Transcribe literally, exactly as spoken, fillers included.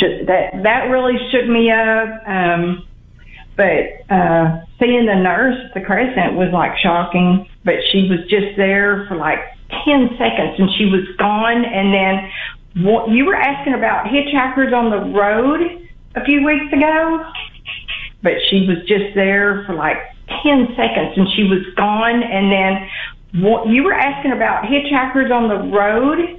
shook, that that really shook me up. Um, but uh, seeing the nurse at the Crescent was like shocking. But she was just there for like ten seconds, and she was gone. And then what, you were asking about hitchhikers on the road a few weeks ago, but she was just there for like ten seconds, and she was gone. And then what, you were asking about hitchhikers on the road